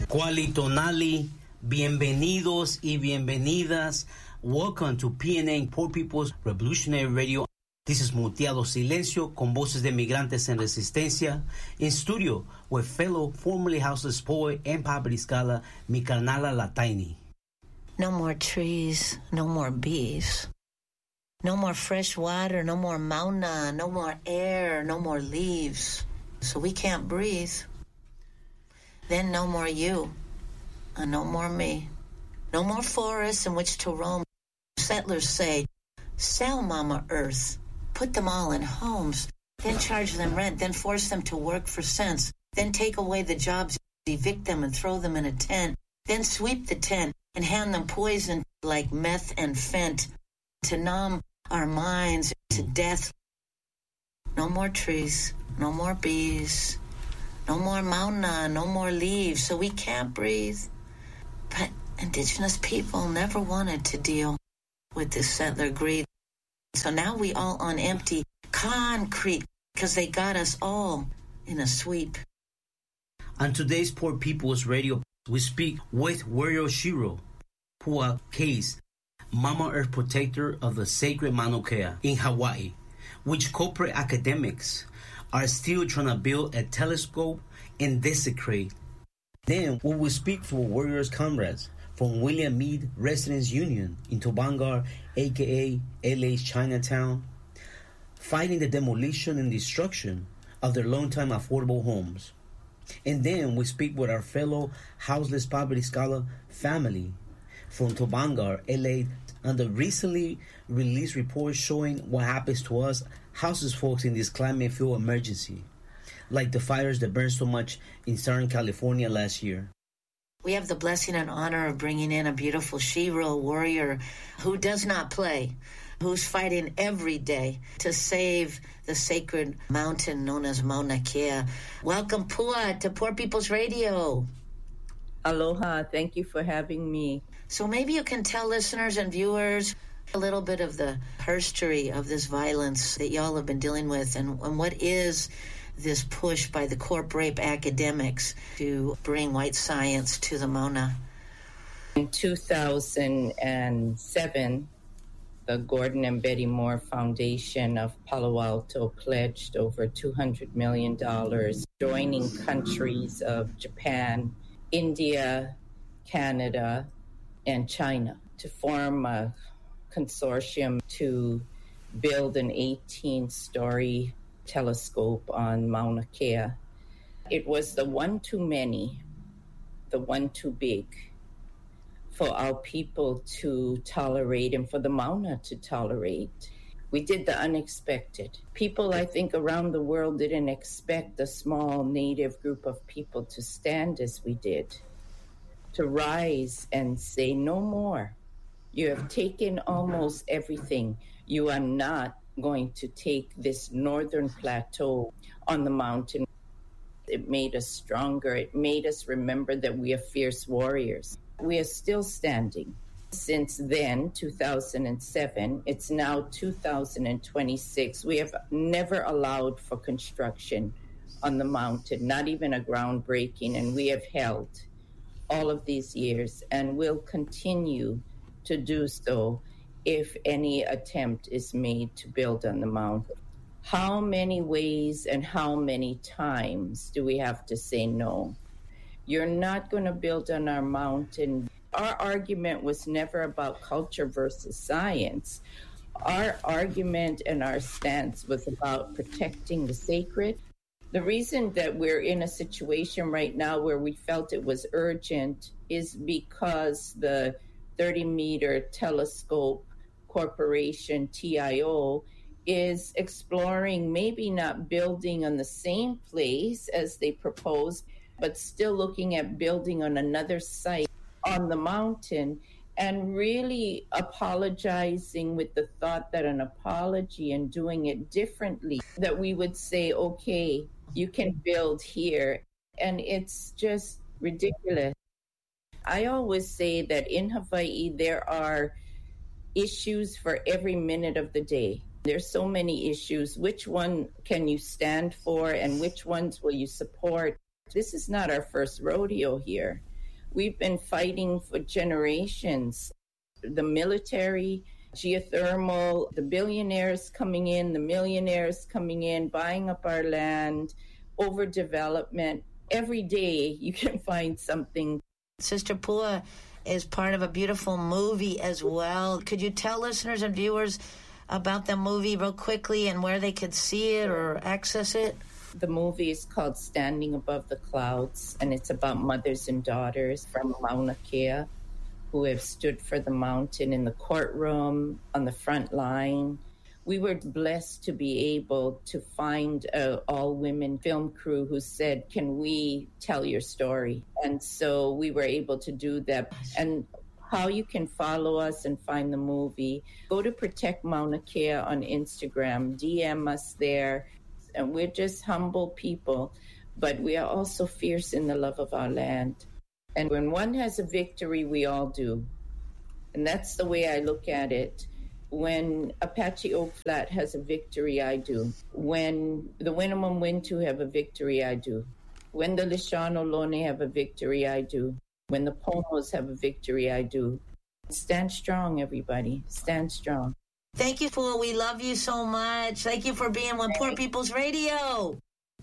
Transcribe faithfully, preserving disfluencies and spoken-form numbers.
Kuali Tonali, bienvenidos y bienvenidas. Welcome to P N A, Poor People's Revolutionary Radio. This is Muteado Silencio, con voces de migrantes en resistencia. In studio with fellow formerly houseless poet and poverty scholar, mi carnala Lataini. No more trees, no more bees. No more fresh water, no more mauna, no more air, no more leaves. So we can't breathe. Then no more you, and no more me. No more forests in which to roam. Settlers say, sell Mama Earth, put them all in homes, then charge them rent, then force them to work for cents, then take away the jobs, evict them and throw them in a tent, then sweep the tent and hand them poison like meth and fent to numb our minds to death. No more trees, no more bees, no more mauna, no more leaves, so we can't breathe. But indigenous people never wanted to deal with this settler greed. So now we all on empty concrete because they got us all in a sweep. On today's Poor People's Radio, we speak with Warrior Shiro, Pua Case, Mama Earth protector of the sacred Mauna Kea in Hawaii, which corporate academics are still trying to build a telescope and desecrate. Then we will speak for Warriors comrades from William Mead Residents Union in Tobangar, aka L A's Chinatown, fighting the demolition and destruction of their long-time affordable homes. And then we speak with our fellow houseless poverty scholar family from Tobangar, L A, on the recently released report showing what happens to us houseless folks in this climate-fuel emergency, like the fires that burned so much in Southern California last year. We have the blessing and honor of bringing in a beautiful Shiro warrior who does not play, who's fighting every day to save the sacred mountain known as Mauna Kea. Welcome, Pua, to Poor People's Radio. Aloha. Thank you for having me. So maybe you can tell listeners and viewers a little bit of the history of this violence that y'all have been dealing with, and, and what is this push by the corporate academics to bring white science to the Mauna. In two thousand seven, the Gordon and Betty Moore Foundation of Palo Alto pledged over two hundred million dollars, joining countries of Japan, India, Canada, and China to form a consortium to build an eighteen-story telescope on Mauna Kea. It was the one too many, the one too big for our people to tolerate and for the Mauna to tolerate. We did the unexpected. People, I think, around the world didn't expect a small native group of people to stand as we did, to rise and say, no more. You have taken almost everything. You are not going to take this northern plateau on the mountain. It made us stronger. It made us remember that we are fierce warriors. We are still standing. Since then, two thousand seven, it's now two thousand twenty-six. We have never allowed for construction on the mountain, not even a groundbreaking, and we have held all of these years and will continue to do so if any attempt is made to build on the mountain. How many ways and how many times do we have to say no? You're not going to build on our mountain. Our argument was never about culture versus science. Our argument and our stance was about protecting the sacred. The reason that we're in a situation right now where we felt it was urgent is because the thirty-meter telescope corporation, T I O, is exploring maybe not building on the same place as they proposed, but still looking at building on another site on the mountain, and really apologizing with the thought that an apology and doing it differently, that we would say, okay, you can build here. And it's just ridiculous. I always say that in Hawaii, there are issues for every minute of the day. There's so many issues. Which one can you stand for and which ones will you support? This is not our first rodeo here. We've been fighting for generations. The military, geothermal, the billionaires coming in, the millionaires coming in, buying up our land, overdevelopment. Every day you can find something. Sister Pua is part of a beautiful movie as well. Could you tell listeners and viewers about the movie real quickly and where they could see it or access it? The movie is called Standing Above the Clouds, and it's about mothers and daughters from Mauna Kea who have stood for the mountain in the courtroom, on the front line. We were blessed to be able to find an all-women film crew who said, can we tell your story? And so we were able to do that. And how you can follow us and find the movie, go to Protect Mauna Kea on Instagram, D M us there. And we're just humble people, but we are also fierce in the love of our land. And when one has a victory, we all do. And that's the way I look at it. When Apache Oak Flat has a victory, I do. When the Winnemem Wintu have a victory, I do. When the Lishan Ohlone have a victory, I do. When the Pomos have a victory, I do. Stand strong, everybody. Stand strong. Thank you, Pua. We love you so much. Thank you for being with Poor People's Radio.